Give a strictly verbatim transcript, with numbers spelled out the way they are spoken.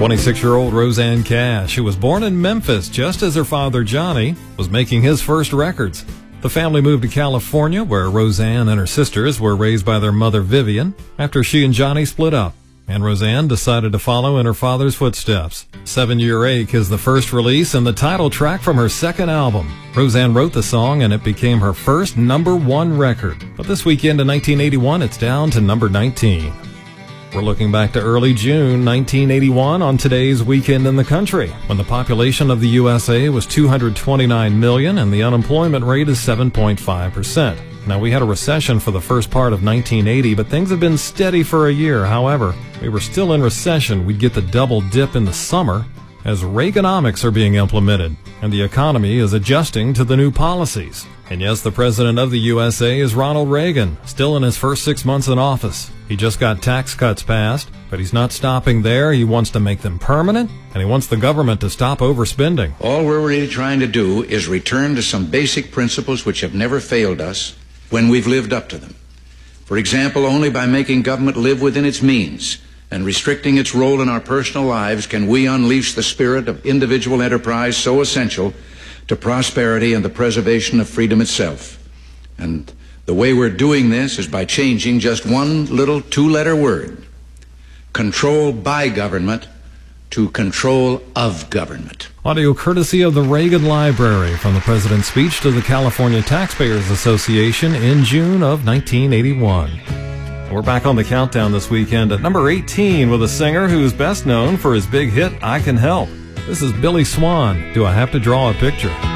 twenty-six-year-old Rosanne Cash, who was born in Memphis just as her father Johnny was making his first records. The family moved to California, where Rosanne and her sisters were raised by their mother Vivian after she and Johnny split up, and Rosanne decided to follow in her father's footsteps. Seven Year Ache is the first release and the title track from her second album. Rosanne wrote the song and it became her first number one record. But this weekend in nineteen eighty-one, it's down to number nineteen. We're looking back to early June nineteen eighty-one on today's Weekend in the Country, when the population of the U S A was two hundred twenty-nine million and the unemployment rate is seven point five percent. Now, we had a recession for the first part of nineteen eighty, but things have been steady for a year. However, we were still in recession. We'd get the double dip in the summer as Reaganomics are being implemented, and the economy is adjusting to the new policies. And yes, the president of the U S A is Ronald Reagan, still in his first six months in office. He just got tax cuts passed, but he's not stopping there. He wants to make them permanent, and he wants the government to stop overspending. All we're really trying to do is return to some basic principles which have never failed us when we've lived up to them. For example, only by making government live within its means and restricting its role in our personal lives can we unleash the spirit of individual enterprise so essential to prosperity and the preservation of freedom itself. And the way we're doing this is by changing just one little two-letter word, control by government, to control of government. Audio courtesy of the Reagan Library from the president's speech to the California Taxpayers Association in June of nineteen eighty-one. We're back on the countdown this weekend at number eighteen with a singer who's best known for his big hit, I Can Help. This is Billy Swan, Do I Have to Draw a Picture?